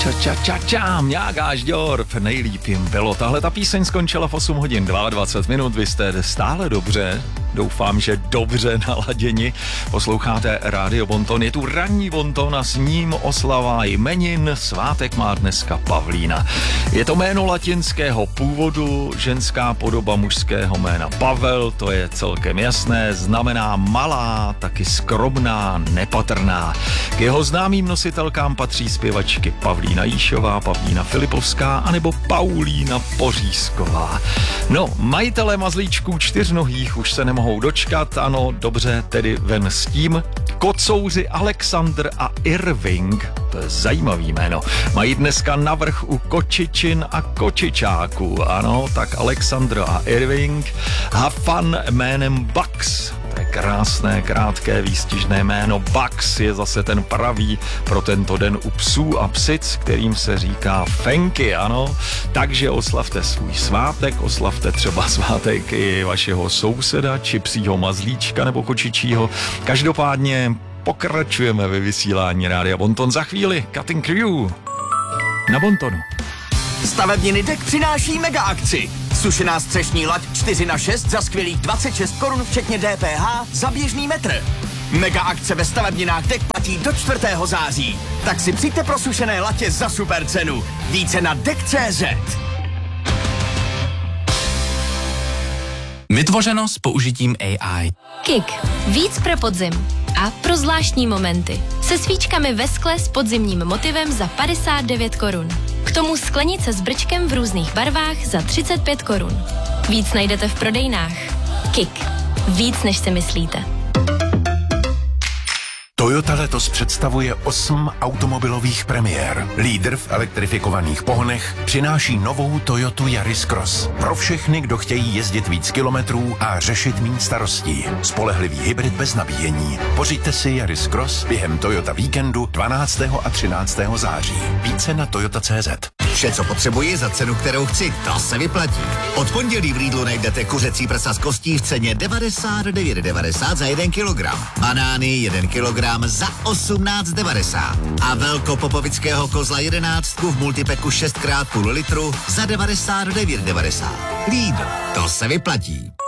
Mňágáš Ďorf, nejlíp jim bylo. Tahle ta píseň skončila v 8 hodin 22 minut, vy jste stále dobře, doufám, že dobře naladěni. Posloucháte Rádio Bonton, je tu ranní Bonton a s ním oslava jmenin, svátek má dneska Pavlína. Je to jméno latinského původu, ženská podoba mužského jména Pavel, to je celkem jasné, znamená malá, taky skromná, nepatrná. K jeho známým nositelkám patří zpěvačky Pavlína Jíšová, Pavlína Filipovská anebo Paulína Pořízková. No, majitelé mazlíčků čtyřnohých už se nemohou dočkat, ano, dobře, tedy ven s tím. Kocouři Alexandr a Irving, to je zajímavý jméno, mají dneska navrch u kočičin a kočičáků, ano, tak Alexandr a Irving. Hafan jménem Bugs, to je krásné, krátké, výstižné jméno. Bugs je zase ten pravý pro tento den u psů a psic, kterým se říká Fenky, ano. Takže oslavte svůj svátek, oslavte třeba svátek i vašeho souseda, či psího mazlíčka nebo kočičího. Každopádně pokračujeme ve vysílání Rádia Bonton. Za chvíli Cutting Crew na Bontonu. Stavebniny DEK přináší mega akci. Sušená střešní lať 4x6 za skvělých 26 korun včetně DPH za běžný metr. Mega akce ve stavebninách DEK platí do 4. září. Tak si přijďte pro sušené latě za super cenu. Více na DEK.cz. Vytvořeno s použitím AI. KIK. Víc pro podzim. A pro zvláštní momenty. Se svíčkami ve skle s podzimním motivem za 59 korun. K tomu sklenice s brčkem v různých barvách za 35 korun. Víc najdete v prodejnách. KIK. Víc, než si myslíte. Toyota letos představuje 8 automobilových premiér. Lídr v elektrifikovaných pohonech přináší novou Toyotu Yaris Cross. Pro všechny, kdo chtějí jezdit víc kilometrů a řešit méně starostí. Spolehlivý hybrid bez nabíjení. Pořiďte si Yaris Cross během Toyota víkendu 12. a 13. září. Více na toyota.cz. Vše, co potřebuji za cenu, kterou chci, to se vyplatí. Od pondělí v Lidlu najdete kuřecí prsa z kostí v ceně 99,90 za 1 kilogram. Banány 1 kilogram za 18,90. A velkopopovického kozla 11 v multipeku 6x půl litru za 99,90. Lidl, to se vyplatí.